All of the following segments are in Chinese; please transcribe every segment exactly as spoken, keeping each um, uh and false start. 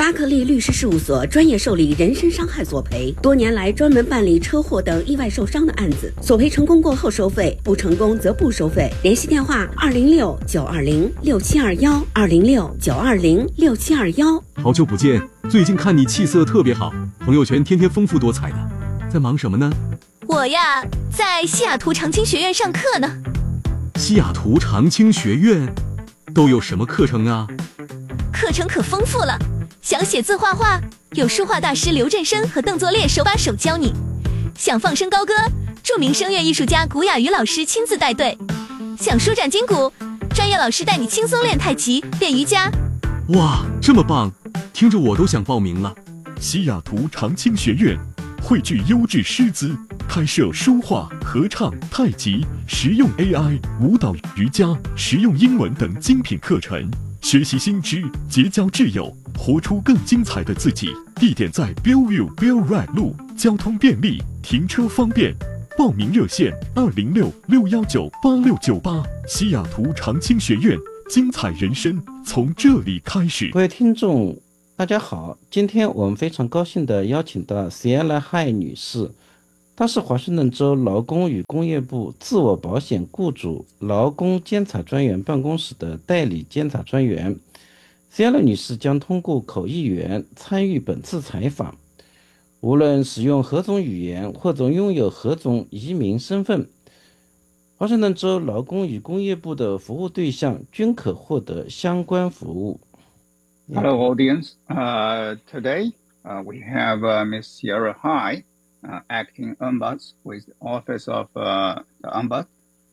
巴克利律师事务所专业受理人身伤害索赔，多年来专门办理车祸等意外受伤的案子，索赔成功过后收费，不成功则不收费。联系电话：二零六九二零六七二幺，二零六九二零六七二幺。 好久不见，最近看你气色特别好，朋友圈天天丰富多彩的，在忙什么呢？ 我呀，在西雅图长青学院上课呢。 西雅图长青学院都有什么课程啊？ 课程可丰富了，想写字画画，有书画大师刘振生和邓作烈手把手教你；想放声高歌，著名声乐艺术家古雅瑜老师亲自带队；想舒展筋骨，专业老师带你轻松练太极、练瑜伽。 哇，这么棒，听着我都想报名了。 西雅图长青学院汇聚优质师资，开设书画、合唱、太极、实用 A I、舞蹈、瑜伽、实用英文等精品课程，学习新知，结交挚友，活出更精彩的自己。地点在 Bellevue Bell Ride 路，交通便利，停车方便。报名热线：二零六六幺九八六九八。西雅图长青学院，精彩人生从这里开始。 各位听众，大家好，今天我们非常高兴地邀请到 Sierra Hai 女士，她是华盛顿州劳工与工业部自我保险雇主劳工监察专员办公室的代理监察专员。Sierra 女士将通过口译员参与本次采访，无论使用何种语言或者拥有何种移民身份，华盛顿州劳工与工业部的服务对象均可获得相关服务。 Hello, audience. Uh, today uh, we have uh, Miss Sierra Hai, uh, acting ombuds with the Office of uh, the Ombud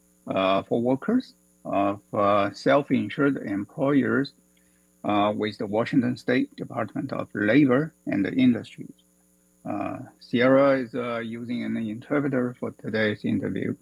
uh, for Workers of uh, Self-Insured Employers uh, with the Washington State Department of Labor and Industries. Uh, Sierra is uh, using an interpreter for today's interview.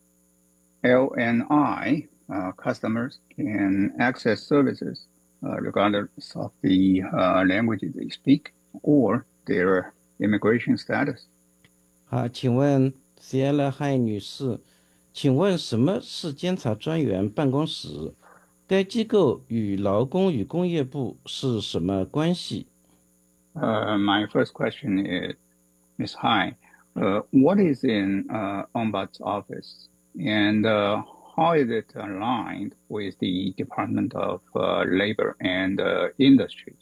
L and I uh, customers can access services Uh, regardless of the uh, language they speak or their immigration status. 好，请问 Sierra Hai 女士，请问什么是监察专员办公室？该机构与劳工与工业部是什么关系？ Uh, my first question is, Miz Hai, uh, what is in uh, Ombud's office and uh, how is it aligned with the Department of uh, Labor and uh, Industries?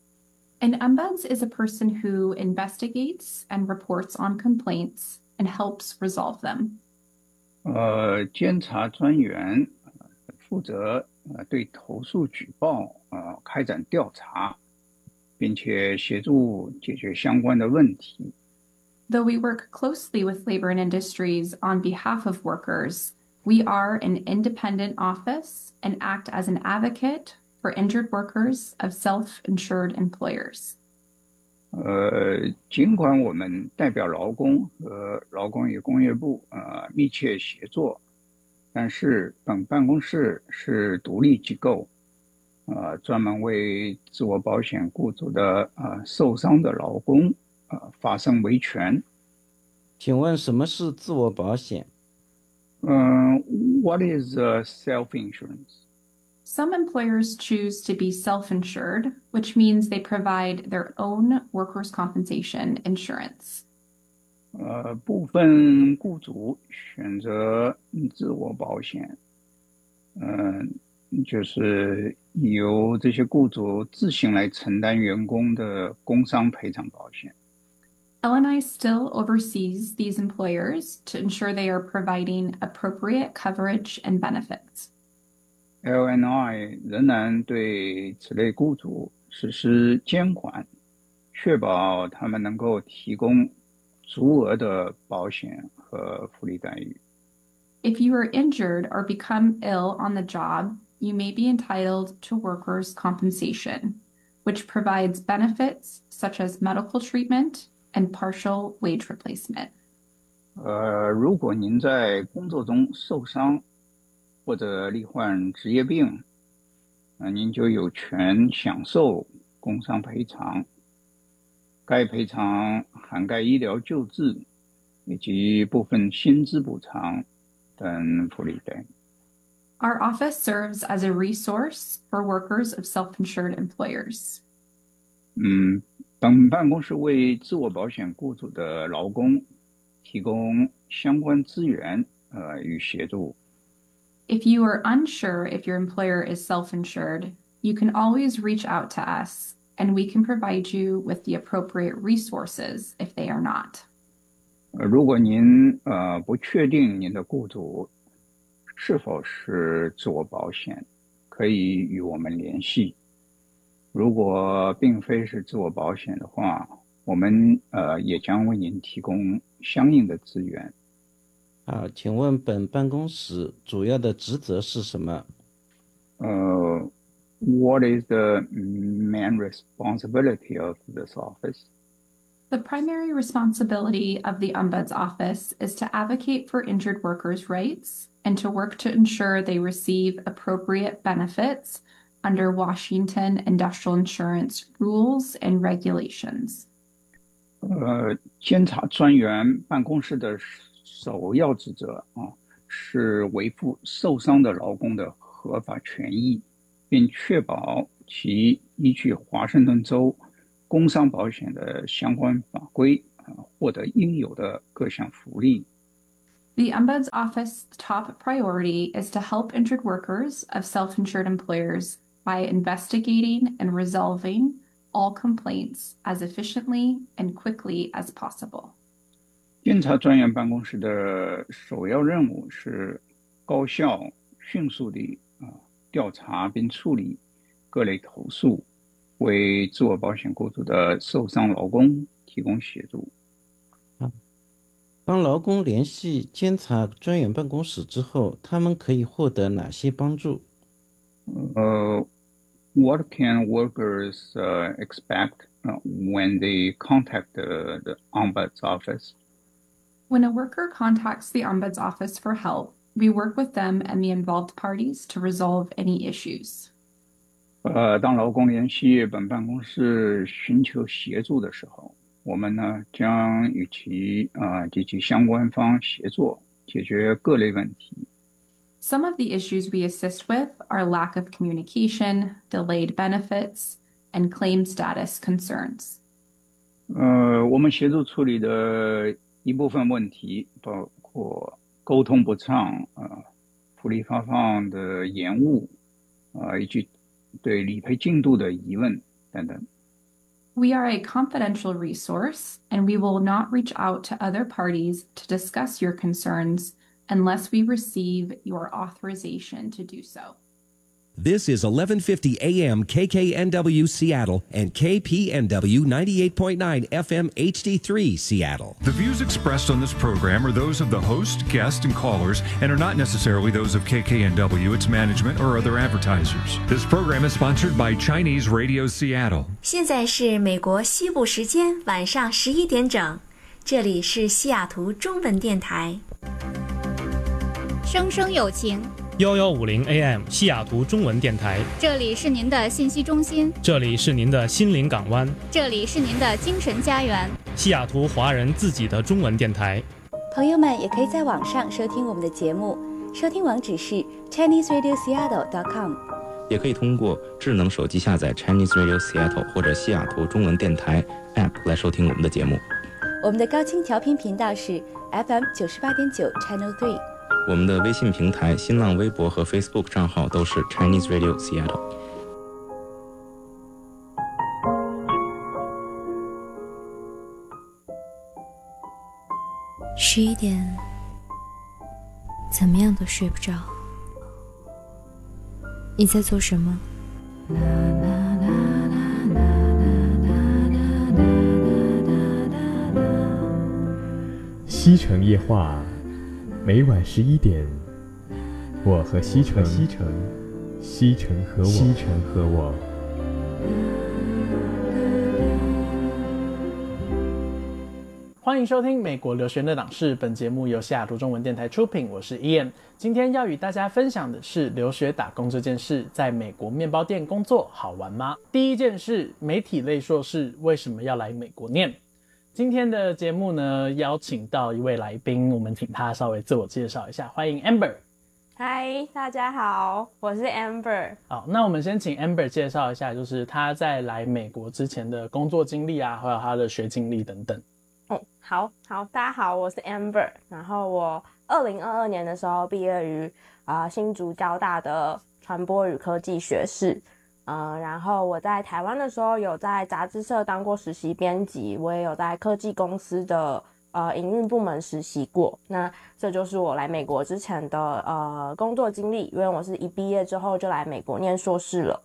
An ombuds is a person who investigates and reports on complaints and helps resolve them. 呃，监察专员负责呃对投诉举报呃开展调查，并且协助解决相关的问题。 Though we work closely with labor and industries on behalf of workers, we are an independent office and act as an advocate for injured workers of self-insured employers. 呃，尽管我们代表劳工和劳工与工业部呃密切协作，但是本办公室是独立机构，呃，专门为自我保险雇主的呃受伤的劳工呃发声维权。 请问什么是自我保险？ Um, what is uh, self-insurance? Some employers choose to be self-insured, which means they provide their own workers' compensation insurance. 呃，部分雇主选择自我保险，嗯、呃，就是由这些雇主自行来承担员工的工伤赔偿保险。 L and I still oversees these employers to ensure they are providing appropriate coverage and benefits. L and I 仍然对此类雇主实施监管，确保他们能够提供足额的保险和福利待遇。 If you are injured or become ill on the job, you may be entitled to workers' compensation, which provides benefits such as medical treatment and partial wage replacement. 呃，如果您在工作中受伤或者罹患职业病，呃，您就有权享受工伤赔偿。该赔偿涵盖医疗救治以及部分薪资补偿等福利待遇。 Our office serves as a resource for workers of self-insured employers. 嗯，本办公室为自我保险雇主的劳工提供相关资源呃与协助。 If you are unsure if your employer is self-insured, you can always reach out to us, and we can provide you with the appropriate resources if they are not. 呃，如果您呃不确定您的雇主是否是自我保险，可以与我们联系。如果并非是自我保险的话，我们呃也将为您提供相应的资源。 好，请问本办公室主要的职责是什么？ 呃 What is the main responsibility of this office? The primary responsibility of the Ombuds Office is to advocate for injured workers' rights and to work to ensure they receive appropriate benefits under Washington industrial insurance rules and regulations. 呃，监察专员办公室的首要职责啊，是维护受伤的劳工的合法权益，并确保其依据华盛顿州工伤保险的相关法规啊，获得应有的各项福利。 The Ombuds Office's top priority is to help injured workers of self-insured employers by investigating and resolving all complaints as efficiently and quickly as possible. 监察专员办公室的首要任务是高效、迅速地啊调查并处理各类投诉，为自我保险雇主的受伤劳工提供协助。 当劳工联系监察专员办公室之后，他们可以获得哪些帮助？ 呃 What can workers uh, expect uh, when they contact the, the Ombuds office? When a worker contacts the Ombuds Office for help, we work with them and the involved parties to resolve any issues. 呃，当劳工联系本办公室寻求协助的时候，我们呢将与其啊、呃、及其相关方协作，解决各类问题。 Some of the issues we assist with are lack of communication, delayed benefits, and claim status concerns. 呃，我们协助处理的一部分问题包括沟通不畅、呃，福利发放的延误，啊、呃，以及对理赔进度的疑问等等。 We are a confidential resource, and we will not reach out to other parties to discuss your concerns unless we receive your authorization to do so. This is eleven fifty A M K K N W Seattle and K P N W ninety-eight point nine F M H D three Seattle. The views expressed on this program are those of the host, guests, and callers and are not necessarily those of K K N W, its management, or other advertisers. This program is sponsored by Chinese Radio Seattle. 现在是美国西部时间晚上十一点整，这里是西雅图中文电台。 生生有情一一五零 A M 西雅图中文电台， 这里是您的信息中心， 这里是您的心灵港湾， 这里是您的精神家园， 西雅图华人自己的中文电台。 朋友们也可以在网上收听我们的节目，收听网址是 Chinese Radio Seattle dot com， 也可以通过智能手机下载 Chinese Radio Seattle 或者西雅图中文电台 App 来收听我们的节目。 我们的高清调频频道是 F M 九十八点九 Channel three。 我们的微信平台、新浪微博和 Facebook 账号都是 Chinese Radio Seattle。 十一点，怎么样都睡不着。你在做什么？ 西城夜话。每晚十一点，我和西城，西城，西城和我，西城和我。 欢迎收听美国留学那档事，本节目由西雅图中文电台出品，我是 Ian。今天要与大家分享的是留学打工这件事，在美国面包店工作好玩吗？第一件事，媒体类硕士为什么要来美国念？今天的节目呢，邀请到一位来宾，我们请他稍微自我介绍一下，欢迎 Amber。 嗨，大家好，我是 Amber。 好，那我们先请 Amber 介绍一下，就是她在来美国之前的工作经历啊，还有她的学经历等等。 哦，好好，大家好，我是 Amber。然后我二零二二年的时候毕业于啊、呃、新竹交大的传播与科技学士。呃，然后我在台湾的时候有在杂志社当过实习编辑，我也有在科技公司的呃营运部门实习过。那这就是我来美国之前的呃工作经历，因为我是一毕业之后就来美国念硕士了。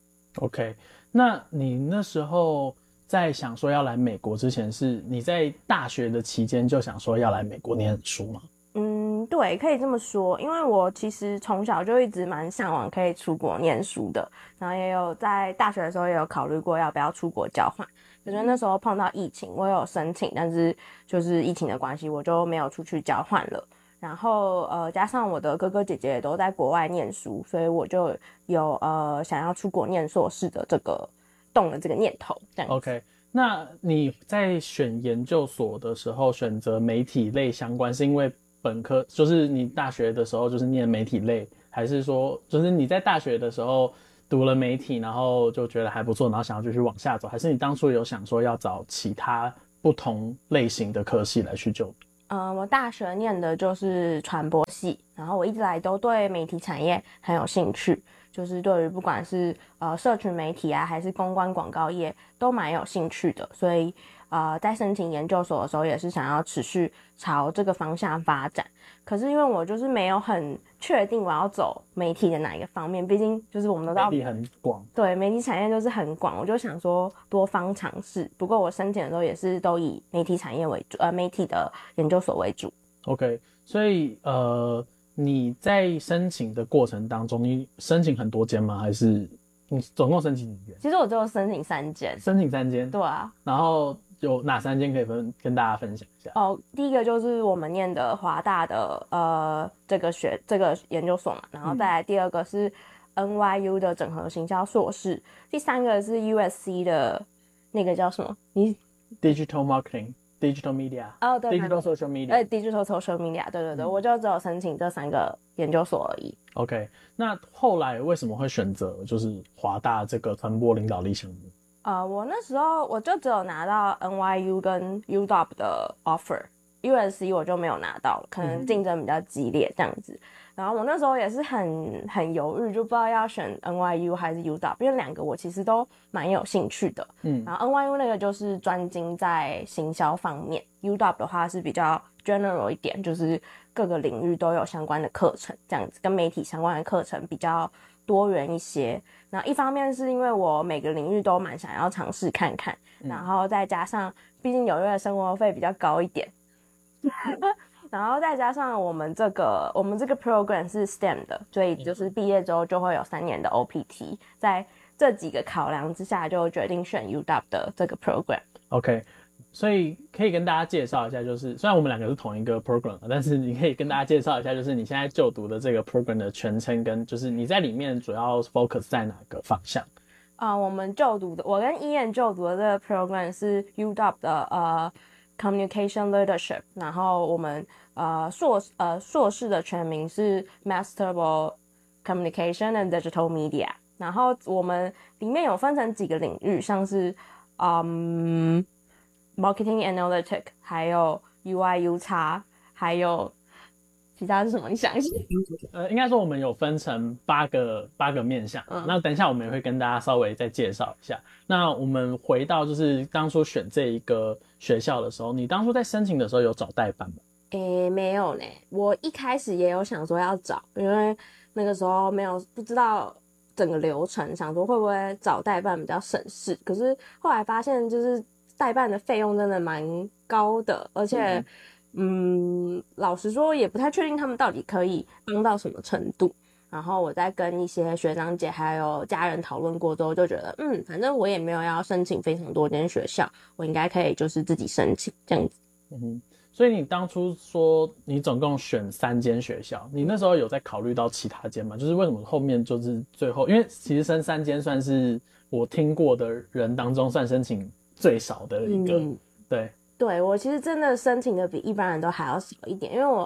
OK， 那你那时候在想说要来美国之前，是你在大学的期间就想说要来美国念书吗？ 嗯，对，可以这么说，因为我其实从小就一直蛮向往可以出国念书的，然后也有在大学的时候也有考虑过要不要出国交换，可是那时候碰到疫情，我有申请，但是就是疫情的关系，我就没有出去交换了。然后呃，加上我的哥哥姐姐也都在国外念书，所以我就有呃想要出国念硕士的这个动了这个念头。这样子 OK。那你在选研究所的时候选择媒体类相关，是因为本科就是你大学的时候就是念媒体类，还是说就是你在大学的时候读了媒体，然后就觉得还不错，然后想要继续往下走，还是你当初有想说要找其他不同类型的科系来去就读？ 呃，我大学念的就是传播系，然后我一直来都对媒体产业很有兴趣，就是对于不管是呃社群媒体啊，还是公关广告业都蛮有兴趣的，所以呃在申请研究所的时候也是想要持续朝这个方向发展。可是因为我就是没有很确定我要走媒体的哪一个方面，毕竟就是我们都知道媒体很广， 对，媒体产业就是很广，我就想说多方尝试。不过我申请的时候也是都以媒体产业为主，呃，媒体的研究所为主。 OK， 所以呃，你在申请的过程当中，你申请很多间吗？还是你总共申请几间？ 其实我只有申请三间。 申请三间？ 对啊。 然后有哪三间可以分跟大家分享一下？ 哦，第一个就是我们念的华大的呃这个学这个研究所嘛，然后再来第二个是 N Y U 的整合行销硕士，第三个是 U S C 的那个叫什么？你 Digital Marketing。Digital Media 哦，对 ，Digital Social Media， 对 ，Digital Social Media， 对对对、嗯，我就只有申请这三个研究所而已。 OK， 那后来为什么会选择就是华大这个传播领导力项目？ 呃，我那时候我就只有拿到 N Y U 跟 U W 的 offer，U S C 我就没有拿到了，可能竞争比较激烈这样子。嗯，然后我那时候也是很很犹豫，就不知道要选 N Y U 还是 U W， 因为两个我其实都蛮有兴趣的。嗯，然后 N Y U 那个就是专精在行销方面 ，U W 的话是比较 general 一点，就是各个领域都有相关的课程，这样子跟媒体相关的课程比较多元一些。然后一方面是因为我每个领域都蛮想要尝试看看，嗯，然后再加上毕竟纽约的生活费比较高一点。然后再加上我们这个我们这个 program 是 S T E M 的，所以就是毕业之后就会有三年的 O P T， 在这几个考量之下，就决定选 U W 的这个 program。OK， 所以可以跟大家介绍一下，就是虽然我们两个是同一个 program， 但是你可以跟大家介绍一下，就是你现在就读的这个 program 的全称，跟就是你在里面主要 focus 在哪个方向？ 啊、呃，我们就读的，我跟Ian就读的这个 program 是 U W 的呃 Communication Leadership， 然后我们呃硕呃硕士的全名是 Master of Communication and Digital Media， 然后我们里面有分成几个领域，像是嗯 Marketing Analytics， 还有 U I U X， 还有其他是什么？你想一下。 呃，应该说我们有分成八个八个面向，嗯，那等一下我们也会跟大家稍微再介绍一下。那我们回到就是当初选这一个学校的时候，你当初在申请的时候有找代办吗？ 诶，没有呢。我一开始也有想说要找，因为那个时候没有不知道整个流程，想说会不会找代办比较省事。可是后来发现，就是代办的费用真的蛮高的，而且。嗯嗯，老实说也不太确定他们到底可以帮到什么程度。然后我在跟一些学长姐还有家人讨论过之后，就觉得嗯，反正我也没有要申请非常多间学校，我应该可以就是自己申请这样子。 嗯哼，所以你当初说你总共选三间学校，你那时候有在考虑到其他间吗？就是为什么后面就是最后，因为其实申三间算是我听过的人当中算申请最少的一个，嗯、对。 对，我其实真的申请的比一般人都还要少一点，因为我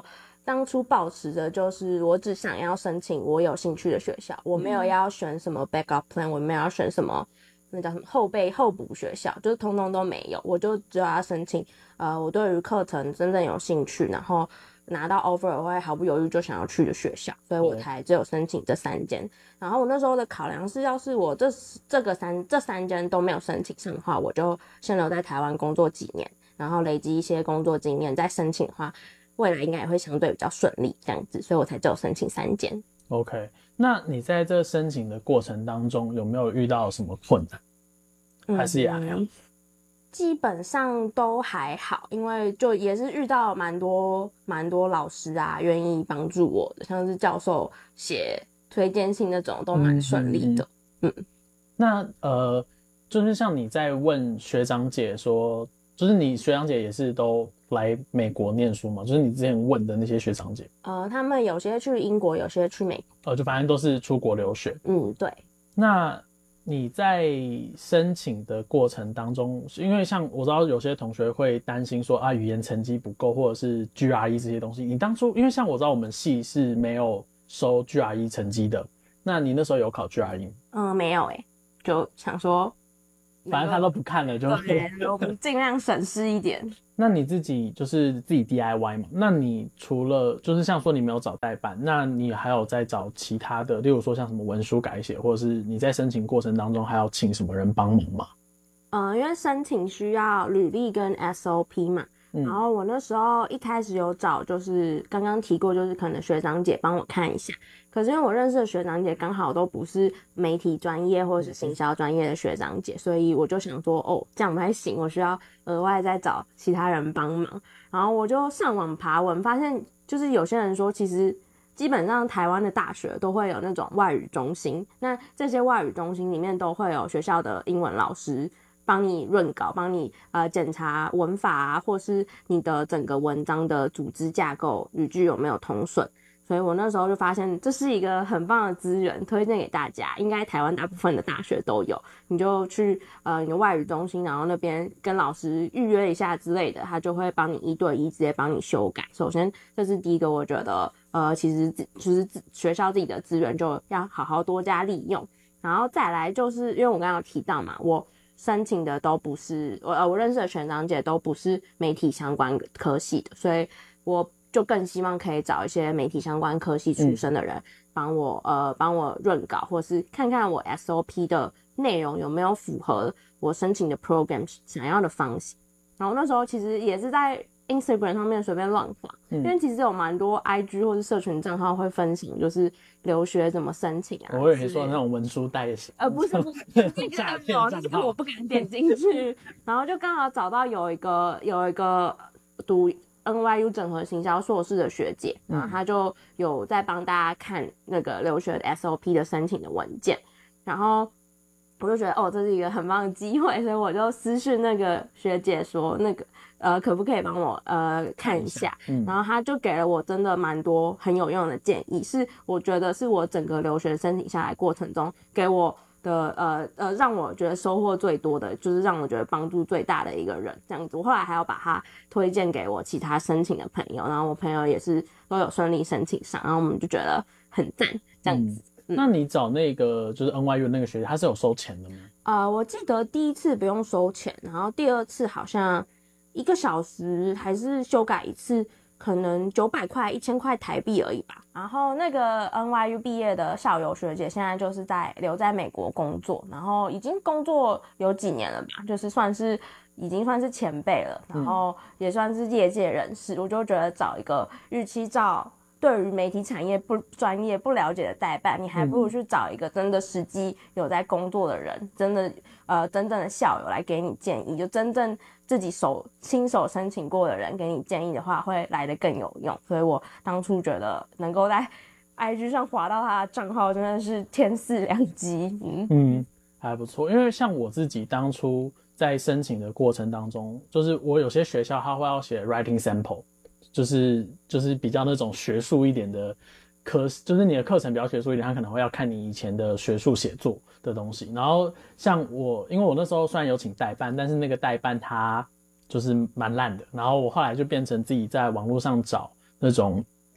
当初抱持的就是我只想要申请我有兴趣的学校，我没有要选什么 backup plan， 我没有要选什么那叫什么后备候补学校，就是通通都没有，我就只有要申请呃我对于课程真正有兴趣，然后拿到 offer 我会毫不犹豫就想要去的学校，所以我才只有申请这三间。然后我那时候的考量是，要是我这这个三这三间都没有申请上的话，我就先留在台湾工作几年，然后累积一些工作经验，再申请的话，未来应该也会相对比较顺利这样子，所以我才只有申请三间。 OK， 那你在这申请的过程当中有没有遇到什么困难？还是也还好？ 嗯基本上都还好，因为就也是遇到蛮多蛮多老师啊，愿意帮助我的，像是教授写推荐信那种，都蛮顺利的。嗯，嗯那呃，就是像你在问学长姐说，就是你学长姐也是都来美国念书嘛？就是你之前问的那些学长姐， 呃，他们有些去英国，有些去美国， 呃，就反正都是出国留学。 嗯，对。 那你在申请的过程当中，因为像我知道有些同学会担心说啊语言成绩不够，或者是 G R E 这些东西，你当初因为像我知道我们系是没有收 G R E 成绩的，那你那时候有考 G R E 吗？ 嗯，没有欸，就想说反正他都不看了，就对，我们尽量省事一点。 那你自己就是自己 D I Y 嘛？那你除了就是像说你没有找代办，那你还有在找其他的，例如说像什么文书改写，或者是你在申请过程当中还要请什么人帮忙吗？ 呃，因为申请需要履历跟 S O P 嘛，嗯、然后我那时候一开始有找，就是刚刚提过，就是可能学长姐帮我看一下。可是因为我认识的学长姐刚好都不是媒体专业或者是行销专业的学长姐，所以我就想说，哦，这样不太行，我需要额外再找其他人帮忙。然后我就上网爬文，发现就是有些人说，其实基本上台湾的大学都会有那种外语中心，那这些外语中心里面都会有学校的英文老师帮你润稿，帮你呃检查文法啊，或是你的整个文章的组织架构、语句有没有通顺。所以我那时候就发现这是一个很棒的资源，推荐给大家。应该台湾大部分的大学都有，你就去呃你的外语中心，然后那边跟老师预约一下之类的，他就会帮你一对一直接帮你修改。首先这是第一个，我觉得呃其实就是学校自己的资源就要好好多加利用。然后再来就是因为我刚刚有提到嘛，我申请的都不是我呃我认识的学长姐都不是媒体相关科系的，所以我就更希望可以找一些媒体相关科系出身的人帮我、嗯、呃帮我润稿，或是看看我 S O P 的内容有没有符合我申请的 program 想要的方向。然后那时候其实也是在 Instagram 上面随便乱滑、嗯、因为其实有蛮多 I G 或是社群账号会分享就是留学怎么申请啊。 我以为说那种文书代写， 呃不是不是那个有，但是我不敢点进去。然后就刚好找到有一个有一个读N Y U 整合行销硕士的学姐，然后她就有在帮大家看那个留学的 S O P 的申请的文件，然后我就觉得哦，这是一个很棒的机会，所以我就私讯那个学姐说，那个呃，可不可以帮我呃看一下？嗯、然后她就给了我真的蛮多很有用的建议，是我觉得是我整个留学申请下来过程中给我的呃呃，让我觉得收获最多的，就是让我觉得帮助最大的一个人，这样子。我后来还要把他推荐给我其他申请的朋友，然后我朋友也是都有顺利申请上，然后我们就觉得很赞，这样子。 嗯嗯、那你找那个就是 N Y U 那个学姐，他是有收钱的吗？ 呃，我记得第一次不用收钱，然后第二次好像一个小时还是修改一次，可能九百块、一千块台币而已吧。然后那个 N Y U 毕业的校友学姐，现在就是在留在美国工作，然后已经工作有几年了吧，就是算是已经算是前辈了，然后也算是业界人士。嗯、我就觉得找一个预期照对于媒体产业不专业、不了解的代办，你还不如去找一个真的实际有在工作的人，真的呃真正的校友来给你建议，就真正自己手亲手申请过的人给你建议的话，会来得更有用。所以我当初觉得能够在 I G 上滑到他的账号，真的是天赐良机。嗯嗯，还不错。因为像我自己当初在申请的过程当中，就是我有些学校他会要写 writing sample。就是就是比较那种学术一点的科，就是你的课程比较学术一点，他可能会要看你以前的学术写作的东西。然后像我，因为我那时候虽然有请代办，但是那个代办他就是蛮烂的。然后我后来就变成自己在网络上找那种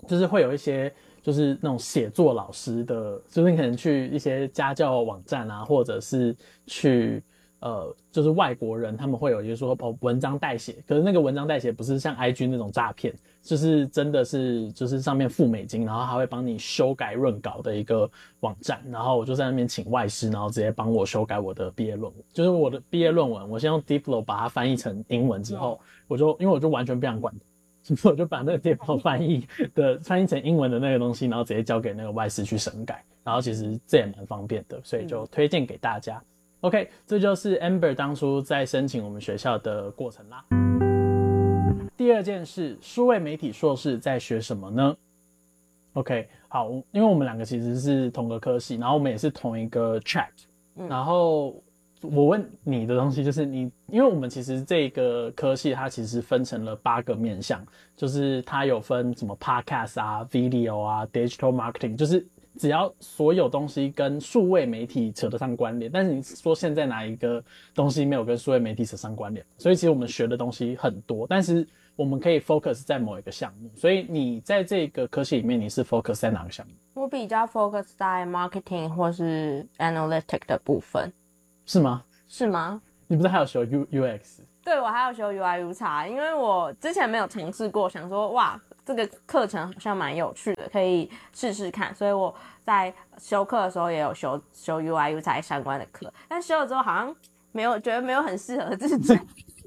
就是会有一些就是那种写作老师的，就是你可能去一些家教网站啊，或者是去呃，就是外国人他们会有一些说哦文章代写，可是那个文章代写不是像 I G 那种诈骗，就是真的是就是上面付美金，然后他会帮你修改润稿的一个网站，然后我就在那边请外师，然后直接帮我修改我的毕业论文，就是我的毕业论文，我先用 Diplo 把它翻译成英文之后，我就因为我就完全不想管。所以我就把那个 Diplo 翻译的翻译成英文的那个东西，然后直接交给那个外师去审改，然后其实这也蛮方便的，所以就推荐给大家。OK， 这就是 Amber 当初在申请我们学校的过程啦。第二件事，数位媒体硕士在学什么呢 ？OK， 好，因为我们两个其实是同个科系，然后我们也是同一个 track，、嗯、然后。我问你的东西就是你，因为我们其实这个科系它其实分成了八个面向，就是它有分什么 podcast 啊、video 啊、digital marketing， 就是只要所有东西跟数位媒体扯得上关联。但是你说现在哪一个东西没有跟数位媒体扯上关联？所以其实我们学的东西很多，但是我们可以 focus 在某一个项目。所以你在这个科系里面，你是 focus 在哪个项目？ 我比较 focus 在 marketing 或是 analytic 的部分。 是吗？ 是吗？ 你不是还有学 U UX？ 对，我还有学 U I U X， 因为我之前没有尝试过，想说哇，这个课程好像蛮有趣的，可以试试看。所以我在修课的时候也有修修 U I U X 相关的课，但修了之后好像没有觉得没有很适合自己。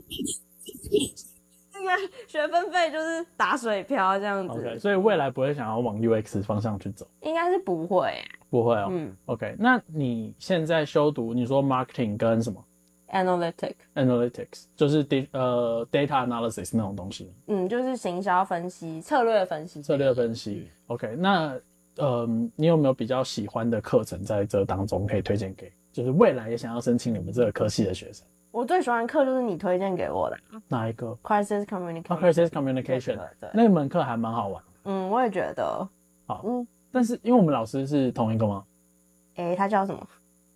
这个学分费就是打水漂这样子。 OK， 所以未来不会想要往 U X 方向去走？ 应该是不会、欸。 不会哦。 嗯 ，OK， 那你现在修读，你说 marketing 跟什么 ？analytic analytics 就是 d 呃 data analysis 那种东西。 嗯，就是行销分析、策略分析。 策略分析。OK， 那呃，你有没有比较喜欢的课程在这当中可以推荐给，就是未来也想要申请你们这个科系的学生？ 我最喜欢的课就是你推荐给我的。 哪一个 ？Crisis Communication。 哦 Crisis Communication， 对, 对, 对，那门课还蛮好玩。 嗯，我也觉得。 好，嗯。但是因为我们老师是同一个吗？ 诶，他叫什么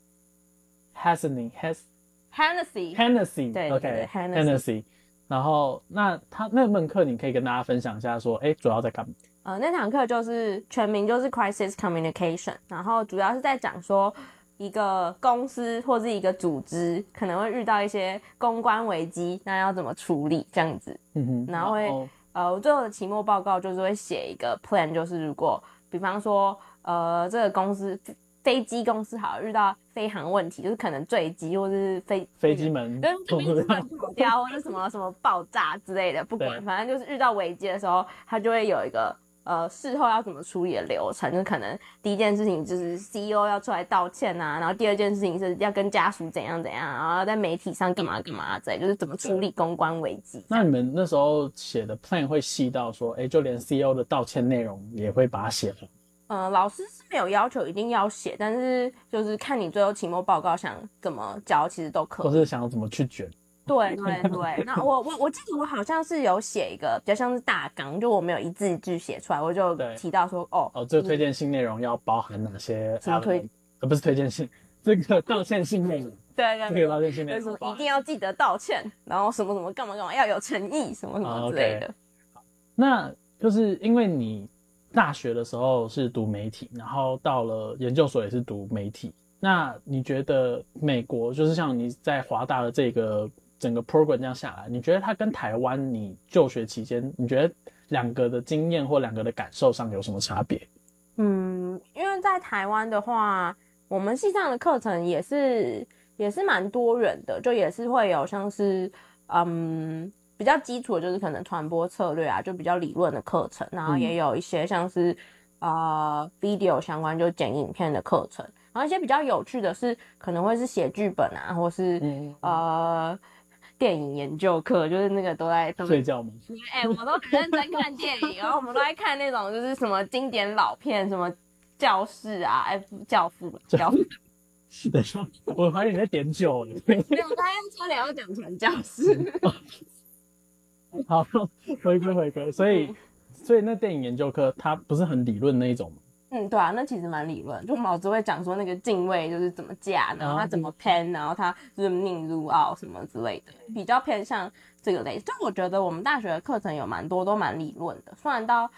？Hennessy Hennessy Hennessy 对 OK Hennessy。 然后那他那门课你可以跟大家分享一下说，诶，主要在干嘛？ 呃，那堂课就是全名就是 Crisis Communication， 然后主要是在讲说一个公司或是一个组织可能会遇到一些公关危机，那要怎么处理这样子。 嗯哼， 然后会然后呃，我最后的期末报告就是会写一个 plan， 就是如果比方说，呃，这个公司飞机公司好遇到飞航问题，就是可能坠机或是飞飞机门飞机门跑掉或者什么什么爆炸之类的，不管，反正就是遇到危机的时候，它就会有一个呃事后要怎么处理的流程。就可能第一件事情就是 C E O 要出来道歉啊，然后第二件事情是要跟家属怎样怎样，然后在媒体上干嘛干嘛之类，就是怎么处理公关危机。 那你们那时候写的 plan 会细到说，哎，就连 C E O 的道歉内容也会把它写好？ 呃，老师是没有要求一定要写，但是就是看你最后期末报告想怎么交，其实都可以。 或是想要怎么去卷。 对对对，那我我我记得我好像是有写一个比较像是大纲，就我没有一字一句写出来，我就提到说，哦哦，这个推荐信内容要包含哪些？ 什么推？ 呃，不是推荐信，这个道歉信内容。 对对， 这个道歉信内容一定要记得道歉，然后什么什么干嘛干嘛要有诚意，什么什么之类的。 哦 okay. 那就是因为你大学的时候是读媒体，然后到了研究所也是读媒体。那你觉得美国就是像你在华大的这个整个 program 这样下来，你觉得它跟台湾你就学期间，你觉得两个的经验或两个的感受上有什么差别？ 嗯，因为在台湾的话，我们系上的课程也是也是蛮多元的，就也是会有像是嗯。比较基础的就是可能传播策略啊，就比较理论的课程，然后也有一些像是、嗯、呃 video 相关就剪影片的课程，然后一些比较有趣的是可能会是写剧本啊，或是、嗯、呃电影研究课，就是那个都在都睡觉吗？ 哎、欸，我都很认真看电影，然后我们都在看那种就是什么经典老片，什么教室啊，哎、欸，教父教父。 等一下，我怀疑你在点酒了。 没有，我刚刚差点要讲传教士。 好，回归回归，所以、嗯、所以那电影研究课它不是很理论那一种吗？ 嗯，对啊，那其实蛮理论，就我们老师会讲说那个镜位就是怎么架，然后它怎么 pan， 然后它 zoom in zoom out 什么之类的，比较偏向这个类。就我觉得我们大学的课程有蛮多都蛮理论的，虽然到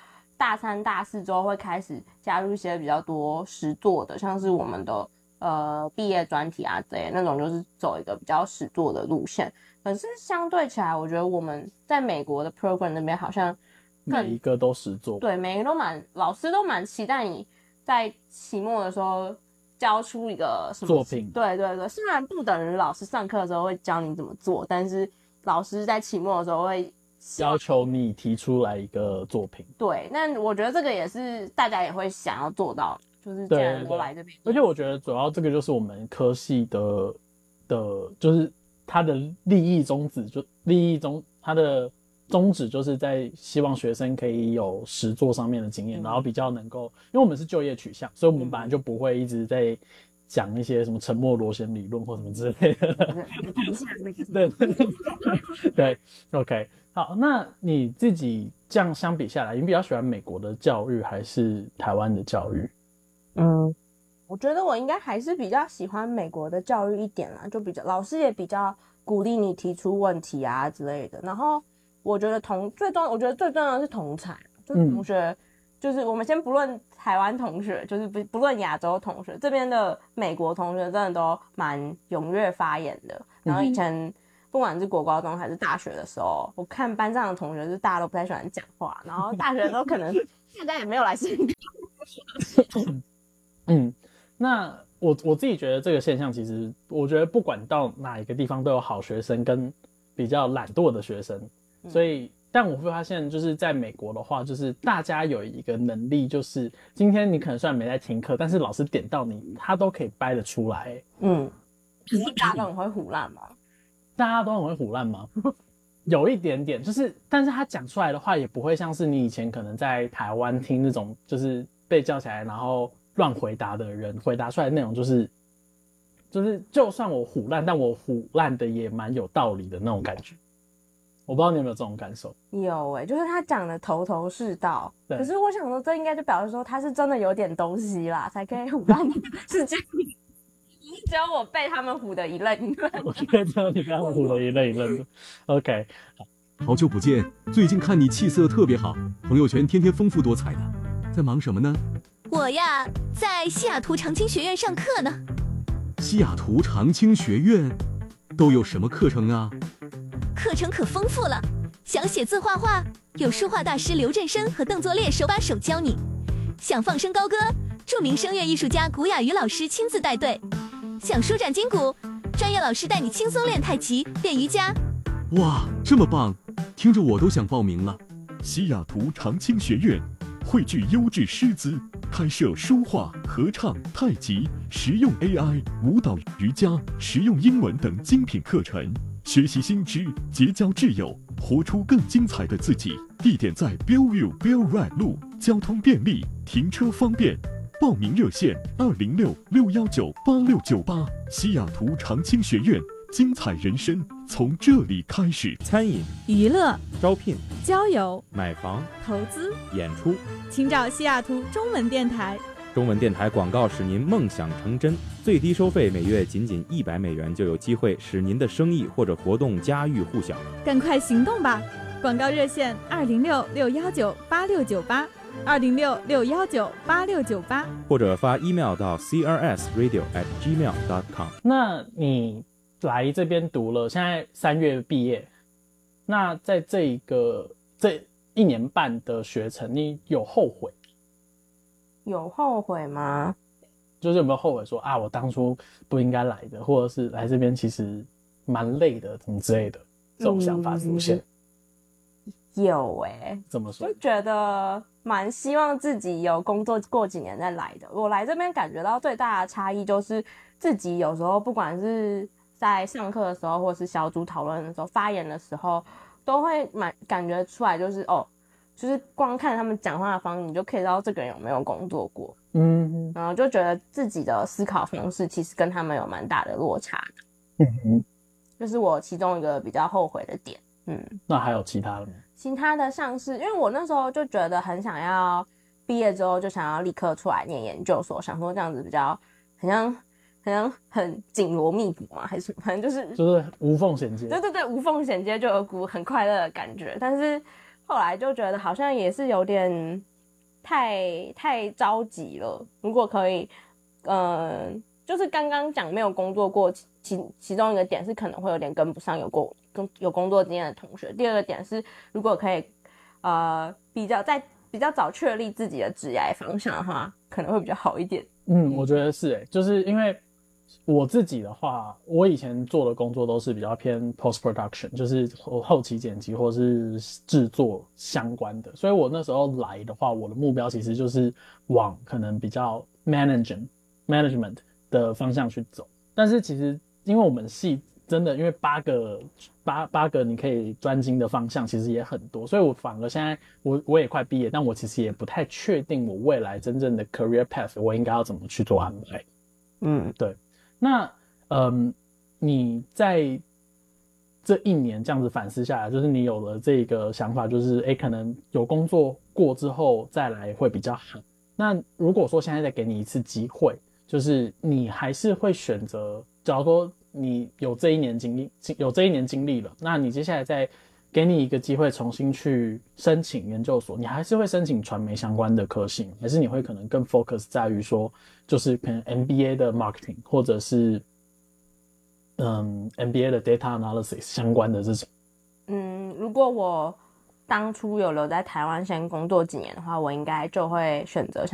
大三大四之后会开始加入一些比较多实作的，像是我们的呃毕业专题啊之类的那种，就是走一个比较实作的路线。可是相对起来，我觉得我们在美国的 program 那边好像每一个都实作， 对，每一个都蛮老师都蛮期待你在期末的时候交出一个什么作品。 对对对，虽然不等于老师上课的时候会教你怎么做，但是老师在期末的时候会要求你提出来一个作品。 对，那我觉得这个也是大家也会想要做到，就是既然都来这边。 而且我觉得主要这个就是我们科系的的，就是它的利益宗旨，就利益中它的宗旨就是在希望学生可以有实作上面的经验，嗯、然后比较能够，因为我们是就业取向，所以我们本来就不会一直在讲一些什么沉默螺旋理论或什么之类的。对对对 ，OK。好，那你自己这样相比下来，你比较喜欢美国的教育还是台湾的教育？ 嗯，我觉得我应该还是比较喜欢美国的教育一点啦，就比较老师也比较鼓励你提出问题啊之类的。然后我觉得同最重，我觉得最重要的是同才，就是同学，嗯、就是我们先不论台湾同学，就是不不论亚洲同学，这边的美国同学真的都蛮踊跃发言的。然后以前。嗯不管是国高中还是大学的时候，我看班上的同学是大家都不太喜欢讲话，然后大学都可能现在也没有来上课。 嗯，那我我自己觉得这个现象，其实我觉得不管到哪一个地方都有好学生跟比较懒惰的学生，所以但我会发现就是在美国的话，就是大家有一个能力，就是今天你可能虽然没在听课，但是老师点到你，他都可以掰得出来。 嗯，可是大家都很会唬烂嘛。 大家都很会唬烂吗？有一点点，就是，但是他讲出来的话也不会像是你以前可能在台湾听那种，就是被叫起来然后乱回答的人回答出来的内容，就是就是就算我唬烂，但我唬烂的也蛮有道理的那种感觉。我不知道你有没有这种感受？ 有欸，就是他讲的头头是道。可是我想说，这应该就表示说他是真的有点东西啦，才可以唬烂的，是这样。只有我被他们唬得一愣一愣。 我觉得只有你被他们唬得一愣一愣。OK， 好久不见，最近看你气色特别好，朋友圈天天丰富多彩的，在忙什么呢？ 我呀，在西雅图长青学院上课呢。 西雅图长青学院都有什么课程啊？ 课程可丰富了，想写字画画，有书画大师刘振生和邓作烈手把手教你；想放声高歌，著名声乐艺术家古雅瑜老师亲自带队。想舒展筋骨，专业老师带你轻松练太极、练瑜伽。 哇，这么棒，听着我都想报名了。 西雅图长青学院汇聚优质师资，开设书画、合唱、太极、实用 A I、舞蹈、瑜伽、实用英文等精品课程，学习新知，结交挚友，活出更精彩的自己。地点在 Bellevue Bell Ride 路，交通便利，停车方便。报名热线二零六六幺九八六九八，西雅图长青学院，精彩人生从这里开始。 餐饮、 娱乐、 招聘、 交友、 买房、 投资、 演出， 请找西雅图中文电台。 中文电台广告使您梦想成真，最低收费每月仅仅一百美元，就有机会使您的生意或者活动家喻户晓。 赶快行动吧！广告热线二零六六幺九八六九八。二零六六幺九八六九八， 或者发 email 到 c r s radio at gmail dot com。 那你来这边读了，现在三月毕业，那在这一个这一年半的学程，你有后悔？ 有后悔吗？ 就是有没有后悔说啊，我当初不应该来的，或者是来这边其实蛮累的，什么之类的，这种想法出现？ 嗯、有哎、欸， 怎么说？ 就觉得蛮希望自己有工作过几年再来的。我来这边感觉到最大的差异就是自己有时候不管是在上课的时候，或是小组讨论的时候、发言的时候，都会蛮感觉出来，就是哦，就是光看他们讲话的方式，你就可以知道这个人有没有工作过。嗯，然后就觉得自己的思考方式其实跟他们有蛮大的落差的。嗯，就是我其中一个比较后悔的点。嗯， 那还有其他的吗？ 其他的像是，因为我那时候就觉得很想要毕业之后就想要立刻出来念研究所，想说这样子比较很像很像很紧锣密鼓嘛，还是反正就是就是无缝衔接。 对对对，无缝衔接就有股很快乐的感觉。但是后来就觉得好像也是有点太太着急了。如果可以，呃，就是刚刚讲没有工作过，其其中一个点是可能会有点跟不上有过有工作经验的同学。第二个点是，如果可以，呃，比较在比较早确立自己的职业方向的话，可能会比较好一点。 嗯，我觉得是诶，就是因为我自己的话，我以前做的工作都是比较偏 post production， 就是后期剪辑或是制作相关的，所以我那时候来的话，我的目标其实就是往可能比较 management management 的方向去走。但是其实因为我们系真的因为八个八八个你可以专精的方向其实也很多，所以我反而现在我我也快毕业，但我其实也不太确定我未来真正的 career path 我应该要怎么去做安排。 嗯， 对。那嗯，你在这一年这样子反思下来，就是你有了这个想法，就是诶可能有工作过之后再来会比较好。那如果说现在再给你一次机会，就是你还是会选择，假如说你有这一年经历，有这一年经历了，那你接下来再给你一个机会重新去申请研究所，你还是会申请传媒相关的科系，还是你会可能更 focus 在于说，就是可能 M B A 的 marketing 或者是嗯 M B A 的 data analysis 相关的这种？ 嗯，如果我当初有留在台湾先工作几年的话，我应该就会选择